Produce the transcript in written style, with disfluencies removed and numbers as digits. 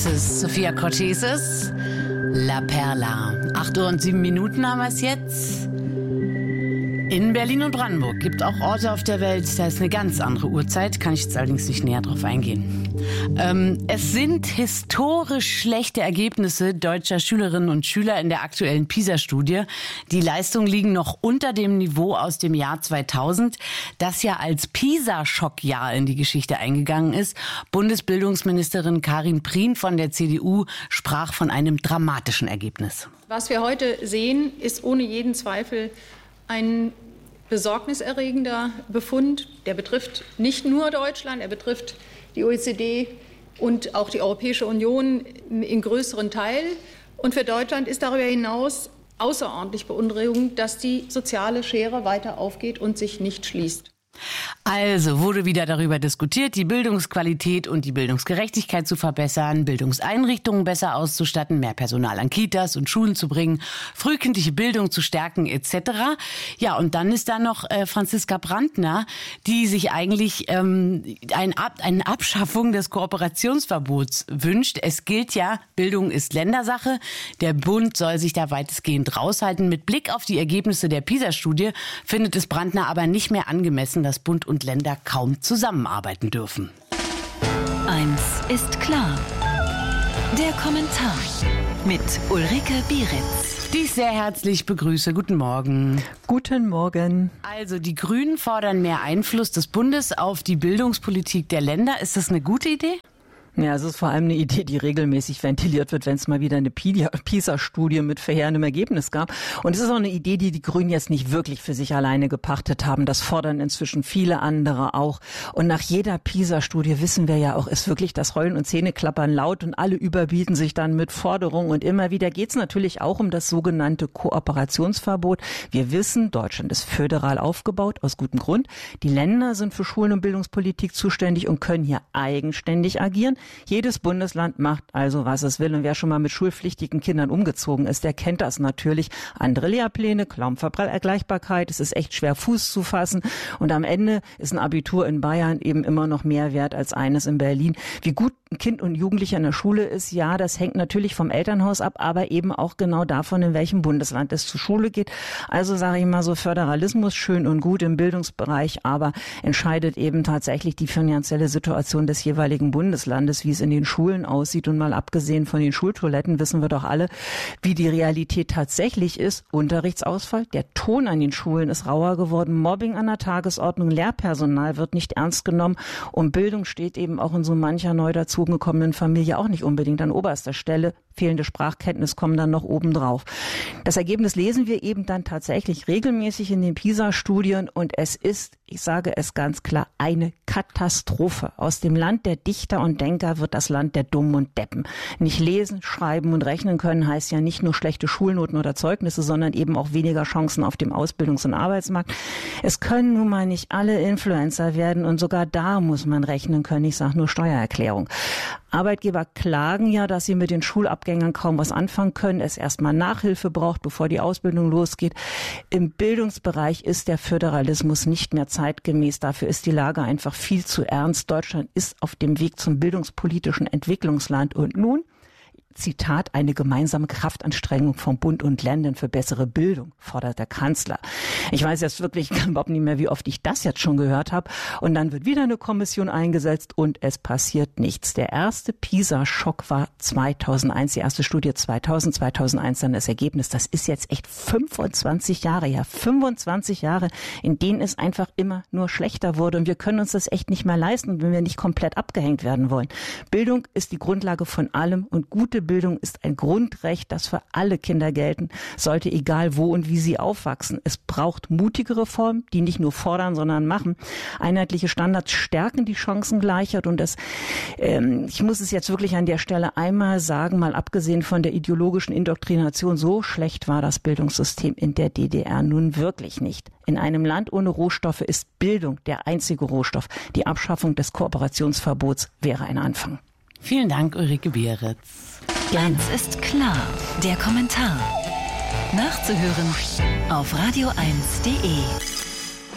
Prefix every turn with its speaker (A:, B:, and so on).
A: es Sophia Corteses, La Perla. 8:07 haben wir es jetzt. In Berlin und Brandenburg gibt auch Orte auf der Welt, da ist eine ganz andere Uhrzeit, kann ich jetzt allerdings nicht näher drauf eingehen. Es sind historisch schlechte Ergebnisse deutscher Schülerinnen und Schüler in der aktuellen PISA-Studie. Die Leistungen liegen noch unter dem Niveau aus dem Jahr 2000, das ja als PISA-Schockjahr in die Geschichte eingegangen ist. Bundesbildungsministerin Karin Prien von der CDU sprach von einem dramatischen Ergebnis.
B: Was wir heute sehen, ist ohne jeden Zweifel ein besorgniserregender Befund. Der betrifft nicht nur Deutschland, er betrifft die OECD und auch die Europäische Union in größeren Teil. Und für Deutschland ist darüber hinaus außerordentlich beunruhigend, dass die soziale Schere weiter aufgeht und sich nicht schließt.
A: Also wurde wieder darüber diskutiert, die Bildungsqualität und die Bildungsgerechtigkeit zu verbessern, Bildungseinrichtungen besser auszustatten, mehr Personal an Kitas und Schulen zu bringen, frühkindliche Bildung zu stärken etc. Ja, und dann ist da noch Franziska Brandner, die sich eigentlich eine Abschaffung des Kooperationsverbots wünscht. Es gilt ja, Bildung ist Ländersache. Der Bund soll sich da weitestgehend raushalten. Mit Blick auf die Ergebnisse der PISA-Studie findet es Brandner aber nicht mehr angemessen, dass Bund und Länder kaum zusammenarbeiten dürfen.
C: Eins ist klar. Der Kommentar mit Ulrike Bieritz.
A: Die ich sehr herzlich begrüße. Guten Morgen.
D: Guten Morgen.
A: Also die Grünen fordern mehr Einfluss des Bundes auf die Bildungspolitik der Länder. Ist das eine gute Idee?
D: Ja, es ist vor allem eine Idee, die regelmäßig ventiliert wird, wenn es mal wieder eine PISA-Studie mit verheerendem Ergebnis gab. Und es ist auch eine Idee, die die Grünen jetzt nicht wirklich für sich alleine gepachtet haben. Das fordern inzwischen viele andere auch. Und nach jeder PISA-Studie wissen wir ja auch, ist wirklich das Heulen und Zähneklappern laut und alle überbieten sich dann mit Forderungen. Und immer wieder geht es natürlich auch um das sogenannte Kooperationsverbot. Wir wissen, Deutschland ist föderal aufgebaut, aus gutem Grund. Die Länder sind für Schulen- und Bildungspolitik zuständig und können hier eigenständig agieren. Jedes Bundesland macht also, was es will. Und wer schon mal mit schulpflichtigen Kindern umgezogen ist, der kennt das natürlich. Andere Lehrpläne, kaum Vergleichbarkeit. Es ist echt schwer, Fuß zu fassen. Und am Ende ist ein Abitur in Bayern eben immer noch mehr wert als eines in Berlin. Wie gut ein Kind und Jugendlicher in der Schule ist, ja, das hängt natürlich vom Elternhaus ab, aber eben auch genau davon, in welchem Bundesland es zur Schule geht. Also sage ich mal so, Föderalismus schön und gut im Bildungsbereich, aber entscheidet eben tatsächlich die finanzielle Situation des jeweiligen Bundeslandes, wie es in den Schulen aussieht. Und mal abgesehen von den Schultoiletten wissen wir doch alle, wie die Realität tatsächlich ist. Unterrichtsausfall, der Ton an den Schulen ist rauer geworden, Mobbing an der Tagesordnung, Lehrpersonal wird nicht ernst genommen und Bildung steht eben auch in so mancher neu dazugekommenen Familie auch nicht unbedingt an oberster Stelle. Fehlende Sprachkenntnis kommen dann noch obendrauf. Das Ergebnis lesen wir eben dann tatsächlich regelmäßig in den PISA-Studien und es ist, ich sage es ganz klar, eine Katastrophe. Aus dem Land der Dichter und Denker wird das Land der Dummen und Deppen. Nicht lesen, schreiben und rechnen können heißt ja nicht nur schlechte Schulnoten oder Zeugnisse, sondern eben auch weniger Chancen auf dem Ausbildungs- und Arbeitsmarkt. Es können nun mal nicht alle Influencer werden und sogar da muss man rechnen können. Ich sage nur Steuererklärung. Arbeitgeber klagen ja, dass sie mit den Schulabgängern kaum was anfangen können, es erstmal Nachhilfe braucht, bevor die Ausbildung losgeht. Im Bildungsbereich ist der Föderalismus nicht mehr zeitgemäß. Dafür ist die Lage einfach viel zu ernst. Deutschland ist auf dem Weg zum bildungspolitischen Entwicklungsland. Und nun, Zitat, eine gemeinsame Kraftanstrengung von Bund und Ländern für bessere Bildung, fordert der Kanzler. Ich weiß jetzt wirklich überhaupt nicht mehr, wie oft ich das jetzt schon gehört habe. Und dann wird wieder eine Kommission eingesetzt und es passiert nichts. Der erste PISA-Schock war 2001, die erste Studie 2001 dann das Ergebnis. Das ist jetzt echt 25 Jahre her. 25 Jahre, in denen es einfach immer nur schlechter wurde. Und wir können uns das echt nicht mehr leisten, wenn wir nicht komplett abgehängt werden wollen. Bildung ist die Grundlage von allem und gute Bildung ist ein Grundrecht, das für alle Kinder gelten sollte, egal wo und wie sie aufwachsen. Es braucht mutige Reformen, die nicht nur fordern, sondern machen. Einheitliche Standards stärken die Chancengleichheit und ich muss es jetzt wirklich an der Stelle einmal sagen, mal abgesehen von der ideologischen Indoktrination, so schlecht war das Bildungssystem in der DDR nun wirklich nicht. In einem Land ohne Rohstoffe ist Bildung der einzige Rohstoff. Die Abschaffung des Kooperationsverbots wäre ein Anfang.
A: Vielen Dank, Ulrike Bieritz.
C: Eins ist klar, der Kommentar. Nachzuhören auf radio1.de.